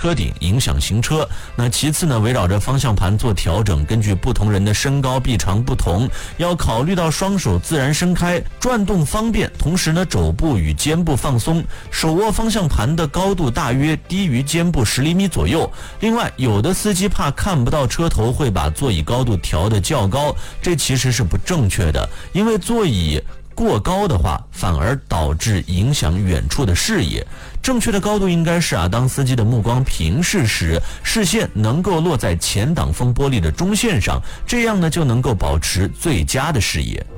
车顶，影响行车。那其次呢，围绕着方向盘做调整，根据不同人的身高臂长不同，要考虑到双手自然伸开，转动方便，同时呢肘部与肩部放松，手握方向盘的高度大约低于肩部10厘米左右。另外，有的司机怕看不到车头，会把座椅高度调得较高，这其实是不正确的，因为座椅过高的话，反而导致影响远处的视野。正确的高度应该是当司机的目光平视时，视线能够落在前挡风玻璃的中线上，这样呢就能够保持最佳的视野。